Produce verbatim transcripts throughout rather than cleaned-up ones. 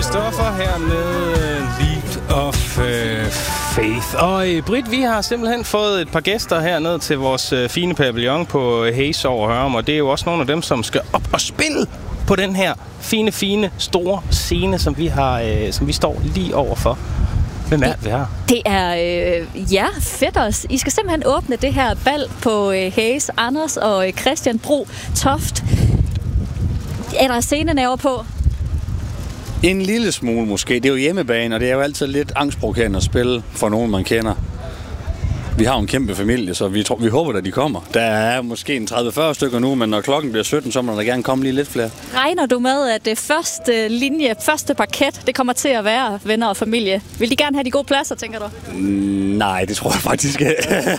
Christoffer her med Leap of uh, Faith. Og uh, Britt, vi har simpelthen fået et par gæster herned til vores uh, fine pavillon på Hayes over Hørum, og det er jo også nogle af dem, som skal op og spille på den her fine, fine, store scene, som vi har, uh, som vi står lige overfor. Hvem er det, vi har? Det er øh, ja, fedt også. I skal simpelthen åbne det her bal på øh, Hayes. Anders og øh, Christian Bro Toft. Er der scenenerver på? En lille smule måske. Det er jo hjemmebane, og det er jo altid lidt angstprovokerende at spille for nogen, man kender. Vi har jo en kæmpe familie, så vi, tror, vi håber, at de kommer. Der er måske en tredive til fyrre stykker nu, men når klokken bliver sytten, så må der gerne komme lige lidt flere. Regner du med, at det første linje, første parket, det kommer til at være venner og familie? Vil de gerne have de gode pladser, tænker du? Mm, nej, det tror jeg faktisk ikke.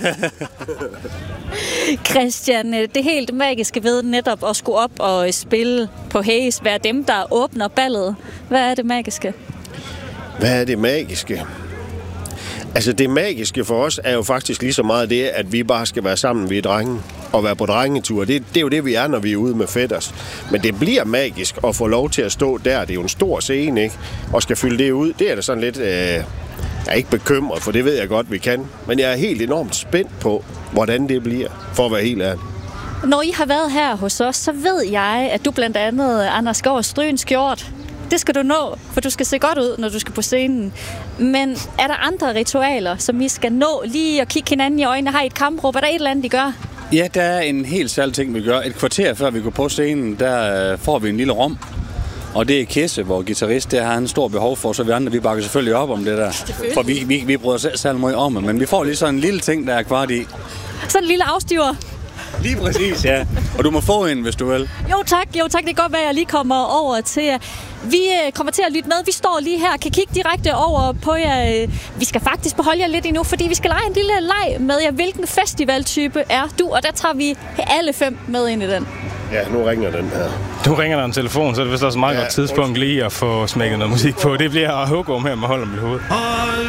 Christian, det helt magiske ved netop at skulle op og spille på Hayes, være dem, der åbner ballet. Hvad er det magiske? Hvad er det magiske? Altså det magiske for os er jo faktisk lige så meget det, at vi bare skal være sammen, vi er drenge, og være på drengetur. Det, det er jo det, vi er, når vi er ude med fætters. Men det bliver magisk at få lov til at stå der. Det er jo en stor scene, ikke? Og skal fylde det ud. Det er da sådan lidt... Øh, jeg er ikke bekymret, for det ved jeg godt, vi kan. Men jeg er helt enormt spændt på, hvordan det bliver, for at være helt ærlig. Når I har været her hos os, så ved jeg, at du blandt andet, Anders, går og stryge en skjort. Det skal du nå, for du skal se godt ud, når du skal på scenen. Men er der andre ritualer, som I skal nå lige at kigge hinanden i øjnene? Har I et kampråb? Er der et eller andet, I gør? Ja, der er en helt særlig ting, vi gør. Et kvarter før vi går på scenen, der får vi en lille rom. Og det er Kisse, hvor guitarist, der har en stor behov for, så vi andre, vi bakker selvfølgelig op om det der. For vi, vi, vi bryder selv særlig meget om det, men vi får lige sådan en lille ting, der er kvart i. Sådan en lille afstiver. Lige præcis, ja. Og du må få en, hvis du vil. Jo tak, jo tak. Det kan godt være, at jeg lige kommer over til jer. Vi kommer til at lytte med. Vi står lige her. Kan kigge direkte over på jer. Vi skal faktisk beholde jer lidt endnu, fordi vi skal lege en lille leg med jer. Hvilken festivaltype er du? Og der tager vi alle fem med ind i den. Ja, nu ringer den her. Du ringer der en telefon, så er det vist også et meget ja, godt tidspunkt lige at få smækket noget musik på. Det bliver Hugum her med Hold om mit hoved.